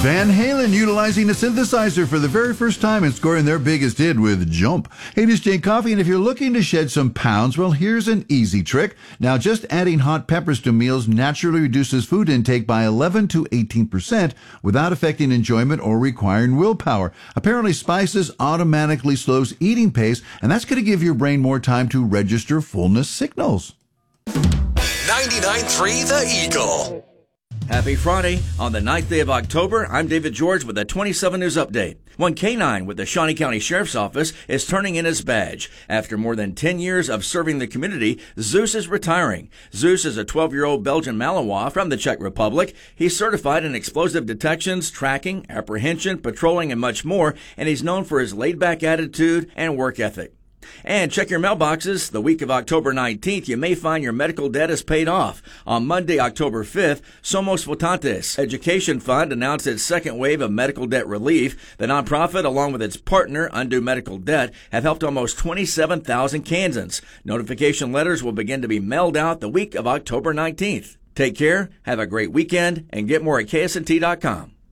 Van Halen utilizing a synthesizer for the very first time and scoring their biggest hit with Jump. Hey, this is Jay Coffee, and if you're looking to shed some pounds, well, here's an easy trick. Now, just adding hot peppers to meals naturally reduces food intake by 11 to 18% without affecting enjoyment or requiring willpower. Apparently, spices automatically slows eating pace, and that's going to give your brain more time to register fullness signals. 99.3 The Eagle. Happy Friday. On the 9th day of October, I'm David George with a 27 News Update. One canine with the Shawnee County Sheriff's Office is turning in his badge. After more than 10 years of serving the community, Zeus is retiring. Zeus is a 12-year-old Belgian Malinois from the Czech Republic. He's certified in explosive detections, tracking, apprehension, patrolling, and much more, and he's known for his laid-back attitude and work ethic. And check your mailboxes. The week of October 19th, you may find your medical debt is paid off. On Monday, October 5th, Somos Votantes Education Fund announced its second wave of medical debt relief. The nonprofit, along with its partner, Undo Medical Debt, have helped almost 27,000 Kansans. Notification letters will begin to be mailed out the week of October 19th. Take care, have a great weekend, and get more at ksnt.com.